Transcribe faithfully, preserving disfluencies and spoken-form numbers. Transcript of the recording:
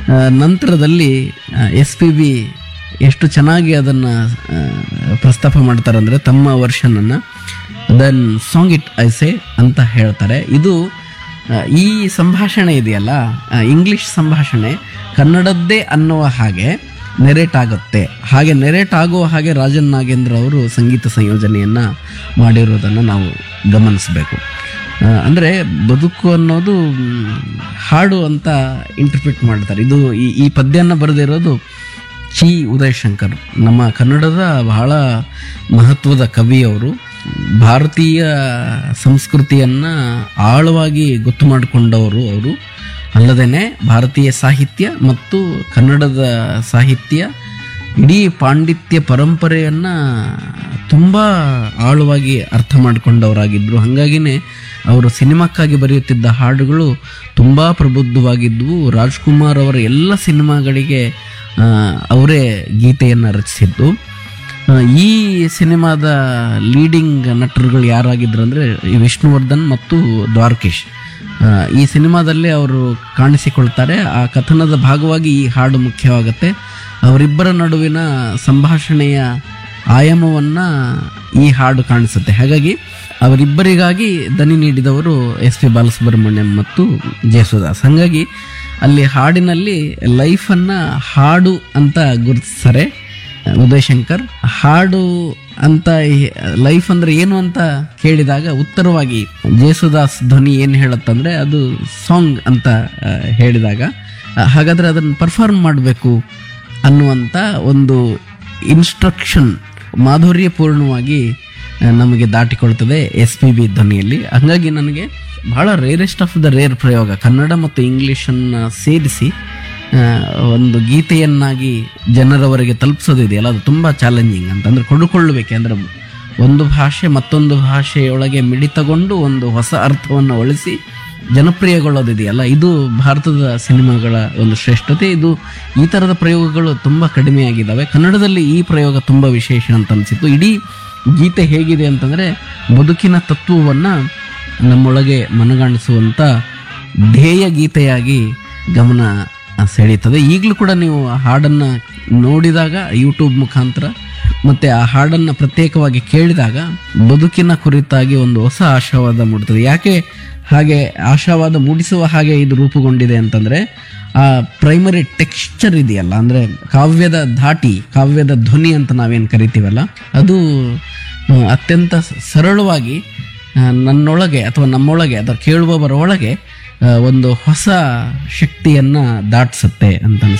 ಆ, ನಂತರದಲ್ಲಿ S P B ಎಷ್ಟು ಚೆನ್ನಾಗಿ ಅದನ್ನು ಪ್ರಸ್ತಾಪ ಮಾಡ್ತಾರೆ ಅಂದರೆ ತಮ್ಮ ವರ್ಷನನ್ನು then song it I say ಅಂತ ಹೇಳ್ತಾರೆ. ಇದು ಆ, ಈ ಸಂಭಾಷಣೆ ಇದೆಯಲ್ಲ, ಆ, ಇಂಗ್ಲಿಷ್ ಸಂಭಾಷಣೆ ಕನ್ನಡದ್ದೇ ಅನ್ನುವ ಹಾಗೆ ನೆರೇಟ್ ಆಗುತ್ತೆ. ಹಾಗೆ ನೆರೇಟ್ ಆಗುವ ಹಾಗೆ ರಾಜನ್ ನಾಗೇಂದ್ರ ಅವರು ಸಂಗೀತ ಸಂಯೋಜನೆಯನ್ನು ಮಾಡಿರೋದನ್ನು ನಾವು ಗಮನಿಸಬೇಕು. ಅಂದರೆ ಬದುಕು ಅನ್ನೋದು ಮ್, ಹಾಡು ಅಂತ ಇಂಟರ್ಪ್ರಿಟ್ ಮಾಡ್ತಾರೆ. ಇದು ಈ ಈ ಪದ್ಯನ ಬರೆದಿರೋದು ಚಿ ಉದಯಶಂಕರ್, ನಮ್ಮ ಕನ್ನಡದ ಬಹಳ ಮಹತ್ವದ ಕವಿಯವರು. ಭಾರತೀಯ ಸಂಸ್ಕೃತಿಯನ್ನು ಆಳವಾಗಿ ಗೊತ್ತು ಮಾಡಿಕೊಂಡವರು ಅವರು. ಅಲ್ಲದೇ ಭಾರತೀಯ ಸಾಹಿತ್ಯ ಮತ್ತು ಕನ್ನಡದ ಸಾಹಿತ್ಯ ಇಡೀ ಪಾಂಡಿತ್ಯ ಪರಂಪರೆಯನ್ನು ತುಂಬ ಆಳವಾಗಿ ಅರ್ಥ ಮಾಡಿಕೊಂಡವರಾಗಿದ್ದರು. ಹಾಗಾಗಿನೇ ಅವರು ಸಿನಿಮಾಕ್ಕಾಗಿ ಬರೆಯುತ್ತಿದ್ದ ಹಾಡುಗಳು ತುಂಬ ಪ್ರಬುದ್ಧವಾಗಿದ್ದವು. ರಾಜ್ಕುಮಾರ್ ಅವರ ಎಲ್ಲ ಸಿನಿಮಾಗಳಿಗೆ ಆ, ಅವರೇ ಗೀತೆಯನ್ನು ರಚಿಸಿದ್ದು. ಆ, ಈ ಸಿನಿಮಾದ ಲೀಡಿಂಗ್ ನಟರುಗಳು ಯಾರಾಗಿದ್ರು ಅಂದರೆ ವಿಷ್ಣುವರ್ಧನ್ ಮತ್ತು ದ್ವಾರಕೀಶ್. ಆ, ಈ ಸಿನಿಮಾದಲ್ಲಿ ಅವರು ಕಾಣಿಸಿಕೊಳ್ತಾರೆ. ಆ ಕಥನದ ಭಾಗವಾಗಿ ಈ ಹಾಡು ಮುಖ್ಯವಾಗುತ್ತೆ. ಅವರಿಬ್ಬರ ನಡುವಿನ ಸಂಭಾಷಣೆಯ ಆಯಾಮವನ್ನು ಈ ಹಾಡು ಕಾಣಿಸುತ್ತೆ. ಹಾಗಾಗಿ ಅವರಿಬ್ಬರಿಗಾಗಿ ದನಿ ನೀಡಿದವರು ಎಸ್ ಪಿ ಬಾಲಸುಬ್ರಹ್ಮಣ್ಯಂ ಮತ್ತು ಜೇಸುದಾಸ್. ಹಾಗಾಗಿ ಅಲ್ಲಿ ಹಾಡಿನಲ್ಲಿ ಲೈಫನ್ನು ಹಾಡು ಅಂತ ಗುರುತಿಸ್ತಾರೆ ಉದಯಶಂಕರ್. ಹಾಡು ಅಂತ ಲೈಫ್ ಅಂದರೆ ಏನು ಅಂತ ಕೇಳಿದಾಗ ಉತ್ತರವಾಗಿ ಜೇಸುದಾಸ್ ಧ್ವನಿ ಏನು ಹೇಳುತ್ತಂದರೆ ಅದು ಸಾಂಗ್ ಅಂತ ಆ, ಹೇಳಿದಾಗ ಆ, ಹಾಗಾದರೆ ಅದನ್ನು ಪರ್ಫಾರ್ಮ್ ಮಾಡಬೇಕು ಅನ್ನುವಂಥ ಒಂದು ಇನ್ಸ್ಟ್ರಕ್ಷನ್ ಮಾಧುರ್ಯಪೂರ್ಣವಾಗಿ ಆ, ನಮಗೆ ದಾಟಿಕೊಳ್ತದೆ ಎಸ್ ಪಿ ಬಿ ಧ್ವನಿಯಲ್ಲಿ. ಹಾಗಾಗಿ ನನಗೆ ಬಹಳ ರೇರೆಸ್ಟ್ ಆಫ್ ದ ರೇರ್ ಪ್ರಯೋಗ ಕನ್ನಡ ಮತ್ತು ಇಂಗ್ಲೀಷನ್ನು ಸೇರಿಸಿ ಆ, ಒಂದು ಗೀತೆಯನ್ನಾಗಿ ಜನರವರೆಗೆ ತಲುಪಿಸೋದಿದೆಯಲ್ಲ, ಅದು ತುಂಬ ಚಾಲೆಂಜಿಂಗ್ ಅಂತ. ಅಂದರೆ ಕೊಂಡುಕೊಳ್ಳಬೇಕು ಅಂದರೆ ಒಂದು ಭಾಷೆ ಮತ್ತೊಂದು ಭಾಷೆಯೊಳಗೆ ಮಿಡಿತಗೊಂಡು ಒಂದು ಹೊಸ ಅರ್ಥವನ್ನು ಒಳಿಸಿ ಜನಪ್ರಿಯಗೊಳ್ಳೋದಿದೆಯಲ್ಲ, ಇದು ಭಾರತದ ಸಿನಿಮಾಗಳ ಒಂದು ಶ್ರೇಷ್ಠತೆ. ಇದು ಈ ಥರದ ಪ್ರಯೋಗಗಳು ತುಂಬ ಕಡಿಮೆಯಾಗಿದ್ದಾವೆ. ಕನ್ನಡದಲ್ಲಿ ಈ ಪ್ರಯೋಗ ತುಂಬ ವಿಶೇಷ ಅಂತ ಅನಿಸಿತ್ತು. ಇಡೀ ಗೀತೆ ಹೇಗಿದೆ ಅಂತಂದರೆ ಬದುಕಿನ ತತ್ವವನ್ನು ನಮ್ಮೊಳಗೆ ಮನಗಾಣಿಸುವಂಥ ಧ್ಯೇಯ ಗೀತೆಯಾಗಿ ಗಮನ ಸೆಳೀತದೆ. ಈಗಲೂ ಕೂಡ ನೀವು ಆ ಹಾಡನ್ನು ನೋಡಿದಾಗ ಯೂಟ್ಯೂಬ್ ಮುಖಾಂತರ ಮತ್ತು ಆ ಹಾಡನ್ನು ಪ್ರತ್ಯೇಕವಾಗಿ ಕೇಳಿದಾಗ ಬದುಕಿನ ಕುರಿತಾಗಿ ಒಂದು ಹೊಸ ಆಶಾವಾದ ಮೂಡ್ತದೆ. ಯಾಕೆ ಹಾಗೆ ಆಶಾವಾದ ಮೂಡಿಸುವ ಹಾಗೆ ಇದು ರೂಪುಗೊಂಡಿದೆ ಅಂತಂದರೆ ಆ ಪ್ರೈಮರಿ ಟೆಕ್ಸ್ಚರ್ ಇದೆಯಲ್ಲ, ಅಂದರೆ ಕಾವ್ಯದ ಧಾಟಿ, ಕಾವ್ಯದ ಧ್ವನಿ ಅಂತ ನಾವೇನು ಕರಿತೀವಲ್ಲ, ಅದು ಆ, ಅತ್ಯಂತ ಸರಳವಾಗಿ ಆ, ನನ್ನೊಳಗೆ ಅಥವಾ ನಮ್ಮೊಳಗೆ ಅಥವಾ ಕೇಳುವವರ ಒಳಗೆ ಆ, ಒಂದು ಹೊಸ ಶಕ್ತಿಯನ್ನು ದಾಟಿಸುತ್ತೆ ಅಂತ ಅನ್ಸುತ್ತೆ.